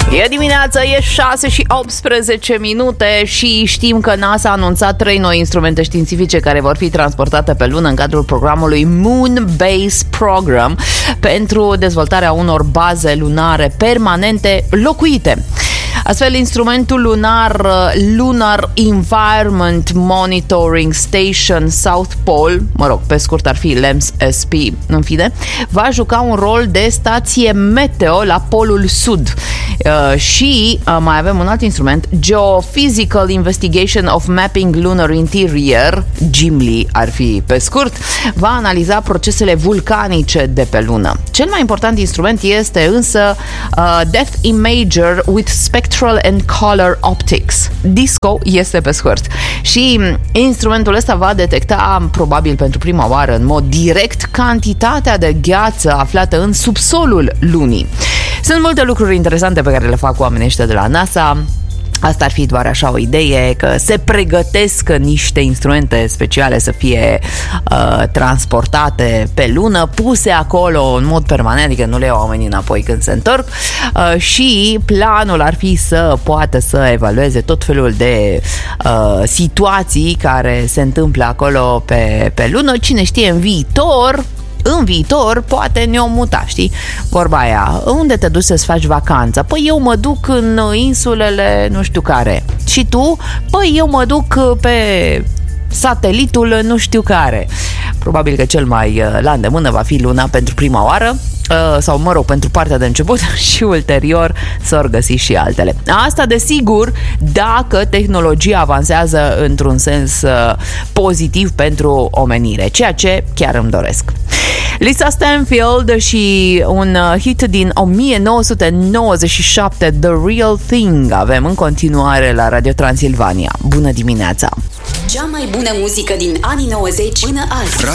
E dimineața, e 6 și 18 minute și știm că NASA a anunțat 3 noi instrumente științifice care vor fi transportate pe lună în cadrul programului Moon Base Program pentru dezvoltarea unor baze lunare permanente locuite. Astfel, instrumentul lunar Lunar Environment Monitoring Station South Pole, pe scurt ar fi LEMS-SP, în fine, va juca un rol de stație meteo la polul sud. Și mai avem un alt instrument, Geophysical Investigation of Mapping Lunar Interior, GIMLI ar fi pe scurt, va analiza procesele vulcanice de pe lună. Cel mai important instrument este însă Depth Imager with Spectral and Color Optics. DISCO este pe scurt. Și instrumentul ăsta va detecta, probabil pentru prima oară, în mod direct, cantitatea de gheață aflată în subsolul lunii. Sunt multe lucruri interesante pe care le fac oamenii ăștia de la NASA. Asta ar fi doar așa o idee, că se pregătesc niște instrumente speciale să fie transportate pe lună, puse acolo în mod permanent, adică nu le iau oamenii înapoi când se întorc, și planul ar fi să poată să evalueze tot felul de situații care se întâmplă acolo pe lună. Cine știe, în viitor poate ne-o muta, știi? Vorba aia, unde te duci să-ți faci vacanța? Păi eu mă duc în insulele nu știu care. Și tu? Păi eu mă duc pe satelitul nu știu care. Probabil că cel mai la îndemână va fi Luna pentru prima oară, sau pentru partea de început, și ulterior s-or găsi și altele. Asta desigur dacă tehnologia avansează într-un sens pozitiv pentru omenire, ceea ce chiar îmi doresc. Lisa Stanfield și un hit din 1997, The Real Thing, avem în continuare la Radio Transilvania. Bună dimineața! Cea mai bună muzică din anii 90 până azi.